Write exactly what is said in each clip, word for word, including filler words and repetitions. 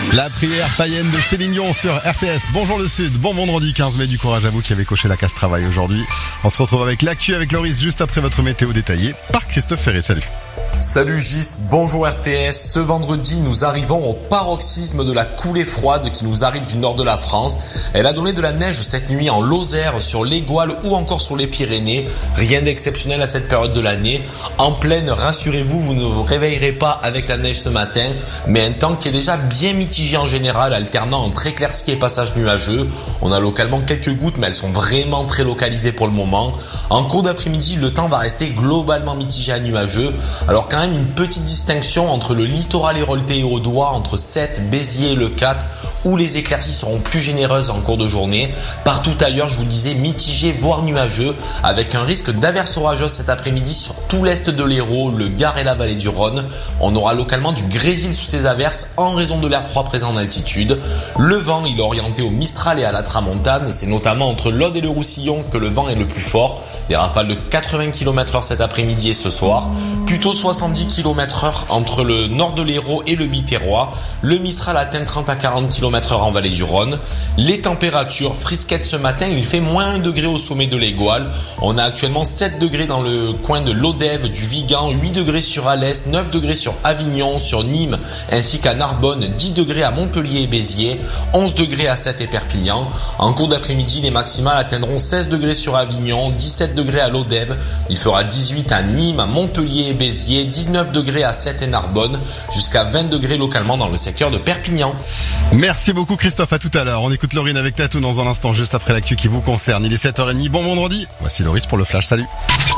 La prière païenne de Céline Dion sur R T S. Bonjour le Sud, bon vendredi quinze mai, du courage à vous qui avez coché la case travail aujourd'hui. On se retrouve avec l'actu avec Loris juste après votre météo détaillée par Christophe Ferré. Salut. Salut Gis, bonjour R T S. Ce vendredi, nous arrivons au paroxysme de la coulée froide qui nous arrive du nord de la France. Elle a donné de la neige cette nuit en Lozère, sur l'Égoile ou encore sur les Pyrénées. Rien d'exceptionnel à cette période de l'année. En pleine, rassurez-vous, vous ne vous réveillerez pas avec la neige ce matin, mais un temps qui est déjà bien mitigé en général, alternant entre éclaircies et passages nuageux. On a localement quelques gouttes, mais elles sont vraiment très localisées pour le moment. En cours d'après-midi, le temps va rester globalement mitigé à nuageux. Alors quand même une petite distinction entre le littoral héroltais et audois, entre Sète, Béziers et le Cat, où les éclaircies seront plus généreuses en cours de journée. Partout ailleurs, je vous disais, mitigé voire nuageux, avec un risque d'averses orageuses cet après-midi sur tout l'est de l'Hérault, le Gard et la vallée du Rhône. On aura localement du grésil sous ces averses en raison de l'air froid présent en altitude. Le vent, il est orienté au Mistral et à la Tramontane. C'est notamment entre l'Aude et le Roussillon que le vent est le plus fort. Des rafales de quatre-vingts kilomètres heure cet après-midi et ce soir. Plutôt soixante-dix kilomètres heure entre le nord de l'Hérault et le Biterrois. Le Mistral atteint trente à quarante kilomètres heure en vallée du Rhône. Les températures frisquettes ce matin, il fait moins un degré au sommet de l'Égoile. On a actuellement sept degrés dans le coin de l'Odève, du Vigan, huit degrés sur Alès, neuf degrés sur Avignon, sur Nîmes ainsi qu'à Narbonne, dix degrés à Montpellier et Béziers, onze degrés à Sète et Perpignan. En cours d'après-midi, les maximales atteindront seize degrés sur Avignon, dix-sept degrés à l'Odève. Il fera dix-huit à Nîmes, à Montpellier et Béziers, dix-neuf degrés à Sète et Narbonne, jusqu'à vingt degrés localement dans le secteur de Perpignan. Merci beaucoup Christophe, à tout à l'heure. On écoute Laurine avec Tatou dans un instant, juste après l'actu qui vous concerne. Il est sept heures trente, bon vendredi. Voici Loris pour le Flash, salut.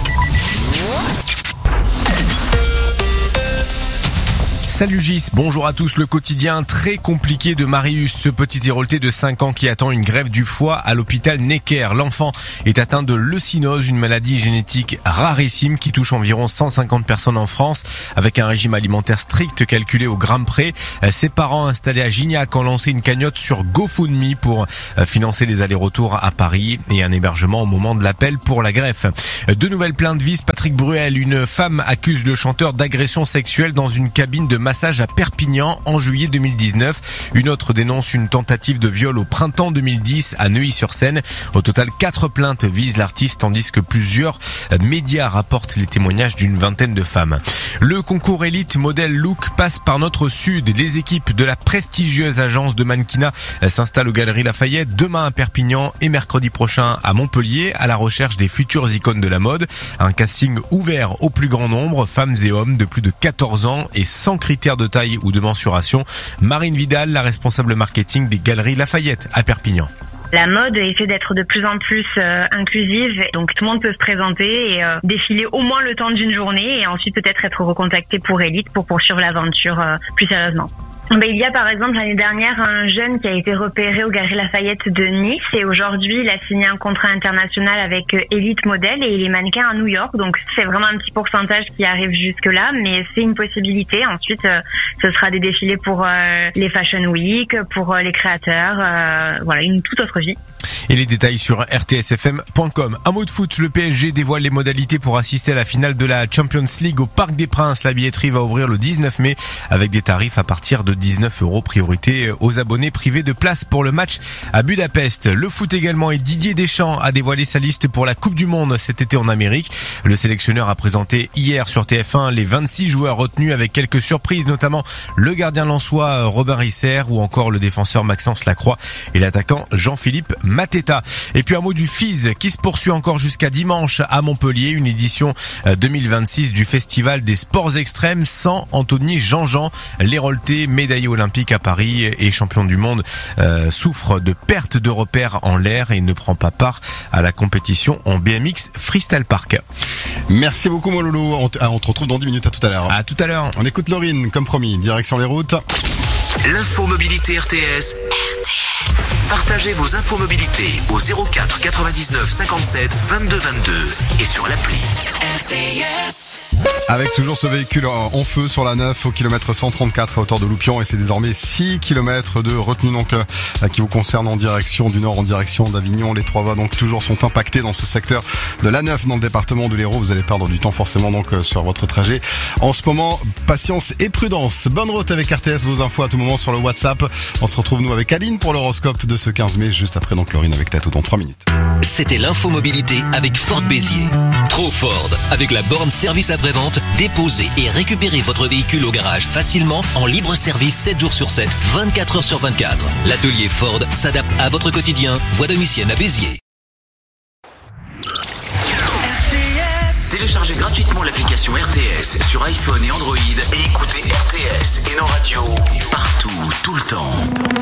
Salut Gis, bonjour à tous. Le quotidien très compliqué de Marius, ce petit Héroltais de cinq ans qui attend une greffe du foie à l'hôpital Necker. L'enfant est atteint de leucinose, une maladie génétique rarissime qui touche environ cent cinquante personnes en France, avec un régime alimentaire strict calculé au gramme près. Ses parents installés à Gignac ont lancé une cagnotte sur GoFundMe pour financer les allers-retours à Paris et un hébergement au moment de l'appel pour la greffe. Deux nouvelles plaintes visent Patrick Bruel. Une femme accuse le chanteur d'agression sexuelle dans une cabine de massage à Perpignan en juillet deux mille dix-neuf. Une autre dénonce une tentative de viol au printemps deux mille dix à Neuilly-sur-Seine. Au total, quatre plaintes visent l'artiste, tandis que plusieurs médias rapportent les témoignages d'une vingtaine de femmes. Le concours élite modèle look passe par notre sud. Les équipes de la prestigieuse agence de mannequinat s'installent aux Galeries Lafayette demain à Perpignan et mercredi prochain à Montpellier, à la recherche des futures icônes de la mode. Un casting ouvert au plus grand nombre, femmes et hommes de plus de quatorze ans et sans critères de taille ou de mensuration. Marine Vidal, la responsable marketing des Galeries Lafayette à Perpignan. La mode essaie d'être de plus en plus euh, inclusive, donc tout le monde peut se présenter et euh, défiler au moins le temps d'une journée et ensuite peut-être être recontacté pour Elite pour poursuivre l'aventure euh, plus sérieusement. Ben, il y a par exemple l'année dernière un jeune qui a été repéré aux Galeries Lafayette de Nice et aujourd'hui il a signé un contrat international avec Elite Model et il est mannequin à New York, donc c'est vraiment un petit pourcentage qui arrive jusque là, mais c'est une possibilité. Ensuite euh, ce sera des défilés pour euh, les Fashion Week, pour euh, les créateurs, euh, voilà, une toute autre vie. Et les détails sur r t s f m point com. Un mot de foot, le P S G dévoile les modalités pour assister à la finale de la Champions League au Parc des Princes. La billetterie va ouvrir le dix-neuf mai avec des tarifs à partir de dix-neuf euros. Priorité aux abonnés privés de place pour le match à Budapest. Le foot également, et Didier Deschamps a dévoilé sa liste pour la Coupe du Monde cet été en Amérique. Le sélectionneur a présenté hier sur T F un les vingt-six joueurs retenus avec quelques surprises, notamment le gardien lensois Robin Risser ou encore le défenseur Maxence Lacroix et l'attaquant Jean-Philippe Mateta. Et puis un mot du F I S qui se poursuit encore jusqu'à dimanche à Montpellier, une édition deux mille vingt-six du Festival des Sports Extrêmes sans Anthony Jean-Jean. L'Héroltais, médaillé olympique à Paris et champion du monde, euh, souffre de perte de repères en l'air et ne prend pas part à la compétition en B M X Freestyle Park. Merci beaucoup Mololo, on, t- on te retrouve dans dix minutes, à tout à l'heure. À tout à l'heure. On écoute Laurine, comme promis, direction les routes. L'info mobilité R T S. R T S. Partagez vos infos mobilité au zéro quatre quatre-vingt-dix-neuf cinquante-sept vingt-deux vingt-deux et sur l'appli R T S. Avec toujours ce véhicule en feu sur la neuf au kilomètre cent trente-quatre à hauteur de Loupion, et c'est désormais six kilomètres de retenue donc euh, qui vous concerne en direction du nord, en direction d'Avignon. Les trois voies donc toujours sont impactées dans ce secteur de la neuf dans le département de l'Hérault. Vous allez perdre du temps forcément donc euh, sur votre trajet. En ce moment, patience et prudence. Bonne route avec R T S, vos infos à tout moment sur le WhatsApp. On se retrouve nous avec Aline pour l'horoscope de ce quinze mai, juste après donc Laurine avec Tatou dans trois minutes. C'était l'infomobilité avec Ford Béziers. Pro Ford, avec la borne service après-vente, déposez et récupérez votre véhicule au garage facilement en libre service sept jours sur sept, vingt-quatre heures sur vingt-quatre. L'atelier Ford s'adapte à votre quotidien. Voie Domitienne à Béziers. Téléchargez gratuitement l'application R T S sur iPhone et Android et écoutez R T S et nos radios partout, tout le temps.